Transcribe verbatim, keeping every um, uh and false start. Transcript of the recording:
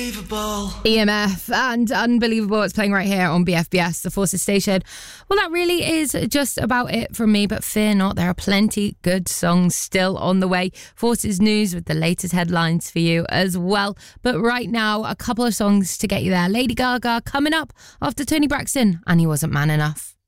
E M F and Unbelievable. It's playing right here on B F B S, the Forces station. Well, that really is just about it from me, but fear not, there are plenty good songs still on the way. Forces News with the latest headlines for you as well. But right now, a couple of songs to get you there. Lady Gaga coming up after Tony Braxton, and He Wasn't Man Enough.